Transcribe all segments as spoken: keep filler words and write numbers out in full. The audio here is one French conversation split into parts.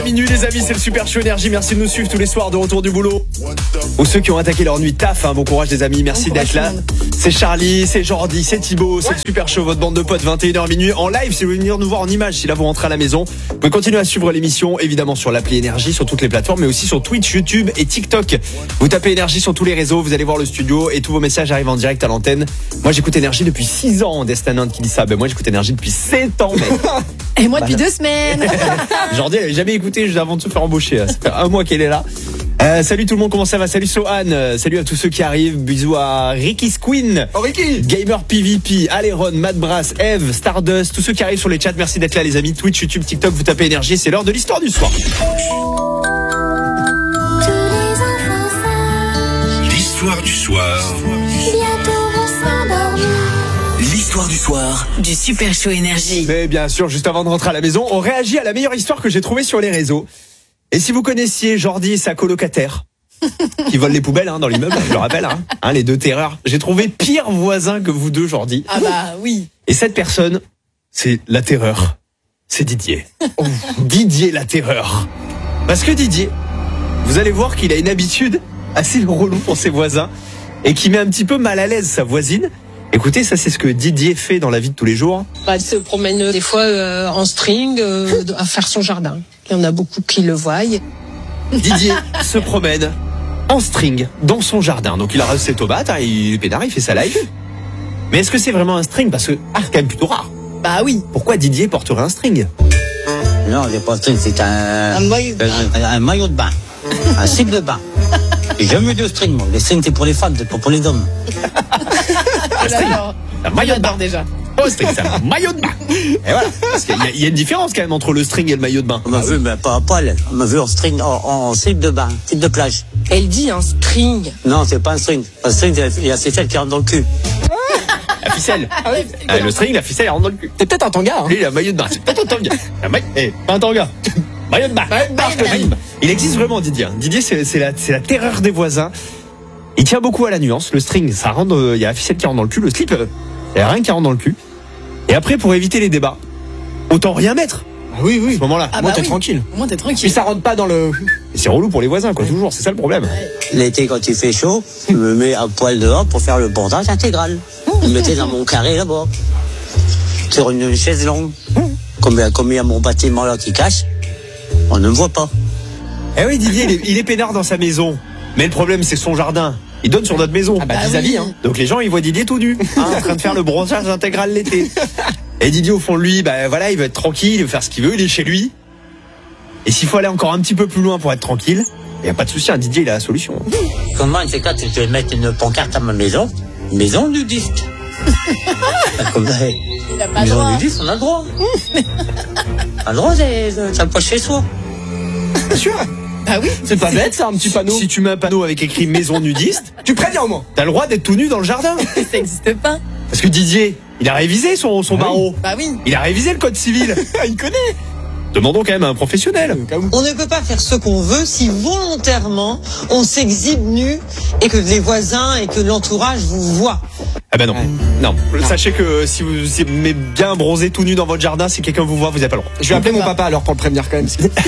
Minuit les amis, c'est le Super Show Énergie. Merci de nous suivre tous les soirs de retour du boulot. Ou ceux qui ont attaqué leur nuit taf, hein, bon courage les amis, merci bon d'être là. C'est Charlie, c'est Jordi, c'est Thibaut, ouais. C'est le Super Show, votre bande de potes, vingt et une heures minuit en live. Si vous voulez venir nous voir en image, si là vous rentrez à la maison, vous pouvez continuer à suivre l'émission évidemment sur l'appli Énergie, sur toutes les plateformes, mais aussi sur Twitch, YouTube et TikTok. Vous tapez Énergie sur tous les réseaux, vous allez voir le studio et tous vos messages arrivent en direct à l'antenne. Moi j'écoute Énergie depuis six ans, Destin qui dit ça. Ben moi j'écoute Énergie depuis sept ans. Mec. Et moi depuis bah, deux semaines. Jordi elle avait jamais écouté juste avant de se faire embaucher. Ça fait un mois qu'elle est là. Euh, salut tout le monde, comment ça va? Salut Sohan, euh, salut à tous ceux qui arrivent. Bisous à Ricky's Queen, oh, Ricky. Gamer P V P, Aléron, Mad Brass, Eve, Stardust, tous ceux qui arrivent sur les chats. Merci d'être là les amis. Twitch, YouTube, TikTok, vous tapez Énergie. C'est l'heure de l'histoire du soir. L'histoire du soir. L'histoire du soir du Super Show Énergie. Mais bien sûr, juste avant de rentrer à la maison, on réagit à la meilleure histoire que j'ai trouvée sur les réseaux. Et si vous connaissiez Jordi et sa colocataire, qui volent les poubelles hein, dans l'immeuble, je le rappelle, hein, hein, les deux terreurs, j'ai trouvé pire voisin que vous deux, Jordi. Ah bah oui. Et cette personne, c'est la terreur. C'est Didier. Oh, Didier la terreur. Parce que Didier, vous allez voir qu'il a une habitude assez relou pour ses voisins et qui met un petit peu mal à l'aise sa voisine. Écoutez, ça c'est ce que Didier fait dans la vie de tous les jours. Bah, elle se promène des fois euh, en string euh, à faire son jardin. Il y en a beaucoup qui le voient. Didier se promène en string dans son jardin. Donc il a ses tomates, hein, il pédare, il fait sa live. Mais est-ce que c'est vraiment un string? Parce que ah, c'est quand même plutôt rare. Bah oui. Pourquoi Didier porterait un string? Non, c'est pas un string, c'est un, un, maillot, un, un maillot de bain. Un slip de bain. J'ai jamais eu de string, moi. Les strings, c'est pour les femmes, c'est pas pour les hommes. Un string, un maillot de bain déjà. Oh, string, c'est un maillot de bain. Et voilà. Parce qu'il y, a, il y a une différence quand même entre le string et le maillot de bain. On m'a ah, vu, oui. mais pas à poil. On m'a vu en string, en, en slip de bain, slip de plage. Elle dit un string. Non, c'est pas un string. Un string, il y a ses ficelles qui rentrent dans le cul. La ficelle. Ah oui, ah, le string, la ficelle, elle rentre dans le cul. C'est peut-être un tanga. Hein. Lui, il a un maillot de bain. C'est peut-être un tanga. Un maillot, eh, pas un tanga. Maillot de bain. Il existe vraiment, Didier. Didier, c'est, c'est, la, c'est la terreur des voisins. Il tient beaucoup à la nuance. Le string, ça rentre, il euh, y a la ficelle qui rentre dans le cul. Le slip, il euh, n'y a rien qui rentre dans le cul. Et après, pour éviter les débats, autant rien mettre. Ah oui, oui. À ce moment-là. Ah Moi, bah t'es oui. tranquille. Moi, t'es tranquille. Puis ça rentre pas dans le. Et c'est relou pour les voisins, quoi, ouais. Toujours. C'est ça le problème. L'été, quand il fait chaud, je me mets à poil dehors pour faire le bordage intégral. Je me mettais dans mon carré là-bas, sur une chaise longue. Comme, comme il y a mon bâtiment là qui cache, on ne me voit pas. Eh oui, Didier, il est, il est peinard dans sa maison. Mais le problème, c'est son jardin. Il donne sur notre maison. Ah bah, ah vis-à-vis, oui. hein. Donc les gens, ils voient Didier tout nu, hein, en train de faire le bronzage intégral l'été. Et Didier, au fond de lui, bah voilà, il veut être tranquille, il veut faire ce qu'il veut, il est chez lui. Et s'il faut aller encore un petit peu plus loin pour être tranquille, il n'y a pas de souci, hein, Didier, il a la solution. Comment un de ces quatre, je vais mettre une pancarte à ma maison, maison nudiste. Comme ça, Il a pas maison droit. nudiste, on a le droit. On a le droit, c'est, ça pas chez soi. Bien sûr. Bah oui. C'est pas bête, ça, un petit panneau. Si tu mets un panneau avec écrit maison nudiste, Tu préviens au moins. t'as le droit d'être tout nu dans le jardin. Ça n'existe pas. Parce que Didier, il a révisé son, son Ah oui. barreau. Bah oui. Il a révisé le code civil. Il connaît. Demandons quand même à un professionnel. On ne peut pas faire ce qu'on veut si volontairement on s'exhibe nu et que les voisins et que l'entourage vous voient. Ah ben non. Ouais. Non. Sachez que si vous aimez bien bronzer tout nu dans votre jardin, si quelqu'un vous voit, vous n'avez pas le droit. Je vais appeler mon papa alors pour le prévenir quand même.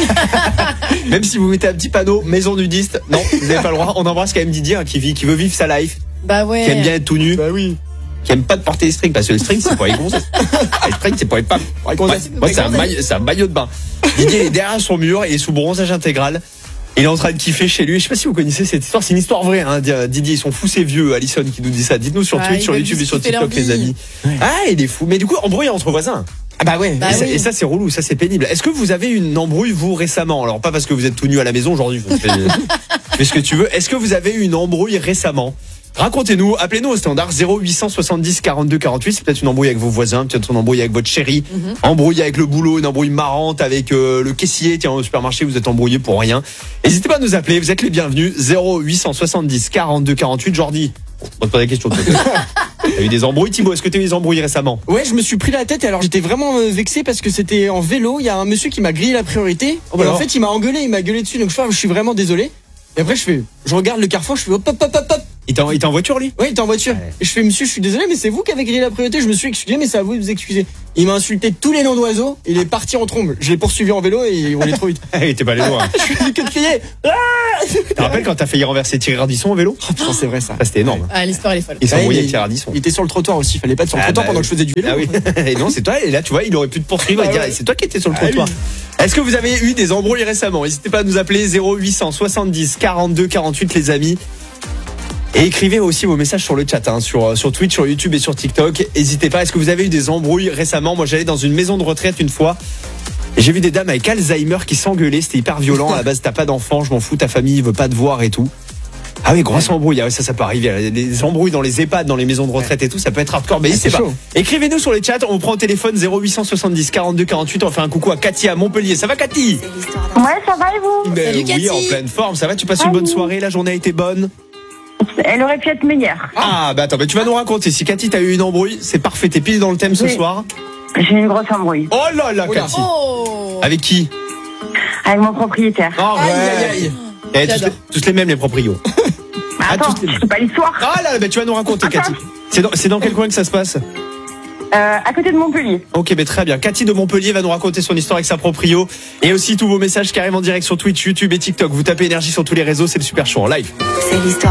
Même si vous mettez un petit panneau maison nudiste, non, vous n'avez pas le droit. On embrasse quand même Didier hein, qui vit, qui veut vivre sa life, Bah ouais. qui aime bien être tout nu, Bah oui. qui aime pas de porter les strings parce que le string c'est pour les gonzesses. Les strings c'est pour les femmes. Moi, moi, c'est un maillot, c'est un maillot de bain. Didier il est derrière son mur, il est sous bronzage intégral. Il est en train de kiffer chez lui. Je sais pas si vous connaissez cette histoire. C'est une histoire vraie. Hein. Didier, ils sont fous ces vieux. Alison qui nous dit ça. Dites-nous sur Ah, Twitch, ils sur veulent YouTube et juste sur kiffer leur TikTok, les vie. amis. Ouais. Ah, il est fou. Mais du coup, embrouille entre voisins. Ah bah ouais. Bah et, ça, oui. et ça, c'est relou. Ça, c'est pénible. Est-ce que vous avez une embrouille, vous, récemment? Alors, pas parce que vous êtes tout nu à la maison aujourd'hui. Tu fais, tu fais ce que tu veux. Est-ce que vous avez eu une embrouille récemment? Racontez-nous, appelez-nous au standard zéro huit cent soixante-dix quarante-deux quarante-huit. C'est peut-être une embrouille avec vos voisins, peut-être une embrouille avec votre chérie, mm-hmm. embrouille avec le boulot, une embrouille marrante avec euh, le caissier. Tiens, au supermarché, vous êtes embrouillé pour rien. N'hésitez pas à nous appeler, vous êtes les bienvenus. zéro huit cent soixante-dix quarante-deux quarante-huit. Jordi, on te pose la question. T'as eu des embrouilles, Thibaut? Est-ce que t'as eu des embrouilles récemment? Ouais, je me suis pris la tête et alors j'étais vraiment euh, vexé parce que c'était en vélo. Il y a un monsieur qui m'a grillé la priorité. Oh, bah, en fait, il m'a engueulé, il m'a gueulé dessus. Donc je suis vraiment désolé. Et après, je fais, je regarde le carrefour, je fais hop hop hop hop hop. Il était en, il était en voiture, lui? Oui, il était en voiture. Ouais. Et je fais, monsieur, je suis désolé, mais c'est vous qui avez grillé la priorité. Je me suis excusé, mais c'est à vous de vous excuser. Il m'a insulté tous les noms d'oiseaux. Il est parti en trombe. Je l'ai poursuivi en vélo et il roulait trop vite. Il était pas allé loin. Je lui ai dit que de crier. Ah Tu te rappelles quand t'as failli renverser Thierry Ardisson en vélo? Oh, putain, c'est vrai ça. Ça, c'était énorme. Ah, l'histoire, elle est folle. Il s'est Ouais, embrouillé il- avec Thierry Ardisson. Il était sur le trottoir aussi. Il fallait pas être sur le Ah, trottoir bah, pendant que je faisais du vélo. Ah oui. Et non, c'est toi. Et là, tu vois, il aurait pu te poursuivre et Ah dire, ouais. c'est toi qui étais sur le Ah trottoir. oui. Est-ce que vous avez eu des embrouilles récemment? N'hésitez pas à nous appeler zéro huit cent soixante-dix quarante-deux quarante-huit, les amis. Et écrivez aussi vos messages sur le chat, hein, sur, sur Twitch, sur YouTube et sur TikTok. N'hésitez pas. Est-ce que vous avez eu des embrouilles récemment? Moi, j'allais dans une maison de retraite une fois. Et j'ai vu des dames avec Alzheimer qui s'engueulaient. C'était hyper violent. À la base, t'as pas d'enfant, je m'en fous, ta famille veut pas te voir et tout. Ah oui, grosse embrouille. Ah ouais, ça, ça peut arriver. Les embrouilles dans les EHPAD, dans les maisons de retraite et tout, ça peut être hardcore. Mais Ah, n'hésitez c'est pas. chaud. Écrivez-nous sur les chats. On prend au téléphone zéro huit cent soixante-dix quarante-deux quarante-huit. On fait un coucou à Cathy à Montpellier. Ça va, Cathy? Ouais, ça va et vous? Ben Salut, oui, Cathy. en pleine forme. Ça va? Tu passes une bonne soirée? La journée a été bonne? Elle aurait pu être meilleure. Ah, bah attends, bah tu vas nous raconter. Si Cathy, t'as eu une embrouille, c'est parfait. T'es pile dans le thème ce Oui. soir. J'ai eu une grosse embrouille Oh là là, Oula. Cathy. Oh. Avec qui? avec mon propriétaire. Oh, Aïe, aïe, aïe. Eh, tous, J'adore. les, tous les mêmes, les proprios. Mais Ah, attends, tous les- je sais pas l'histoire. Ah là, bah tu vas nous raconter, Cathy. C'est dans, c'est dans quel coin que ça se passe? Euh, à côté de Montpellier. Ok, mais très bien. Cathy de Montpellier va nous raconter son histoire avec sa proprio. Et aussi tous vos messages qui arrivent en direct sur Twitch, YouTube et TikTok. Vous tapez énergie sur tous les réseaux, c'est le super show en live. C'est l'histoire